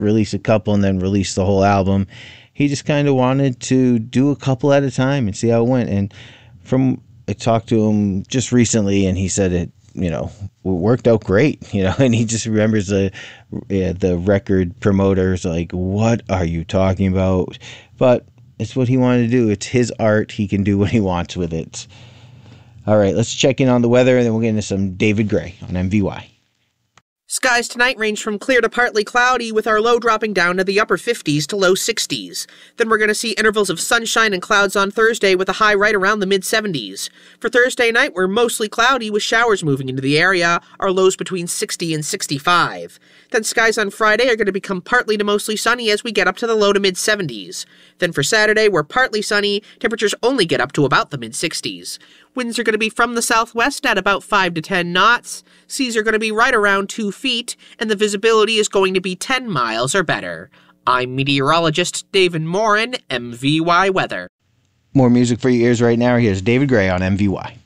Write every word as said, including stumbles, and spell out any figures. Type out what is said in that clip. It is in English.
release a couple and then release the whole album. He just kind of wanted to do a couple at a time and see how it went. And from I talked to him just recently, and he said it, you know, it worked out great, you know, and he just remembers the yeah, the record promoters like, what are you talking about? But it's what he wanted to do. It's his art. He can do what he wants with it. All right, let's check in on the weather, and then we'll get into some David Gray on M V Y. Skies tonight range from clear to partly cloudy, with our low dropping down to the upper fifties to low sixties. Then we're going to see intervals of sunshine and clouds on Thursday with a high right around the mid seventies. For Thursday night, we're mostly cloudy with showers moving into the area, our lows between sixty and sixty-five. Then skies on Friday are going to become partly to mostly sunny as we get up to the low to mid seventies. Then for Saturday, we're partly sunny, temperatures only get up to about the mid sixties. Winds are going to be from the southwest at about five to ten knots. Seas are going to be right around two feet, and the visibility is going to be ten miles or better. I'm meteorologist David Morin, M V Y Weather. More music for your ears right now. Here's David Gray on M V Y.